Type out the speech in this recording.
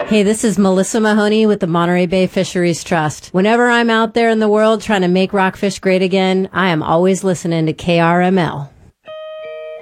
Hey, this is Melissa Mahoney with the Monterey Bay Fisheries Trust. Whenever I'm out there in the world trying to make rockfish great again, I am always listening to KRML.